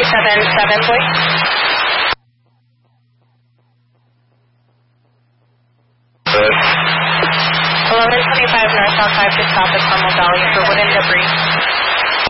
377, please. 1125 North South 5 to stop at Carmel Valley for wooden debris.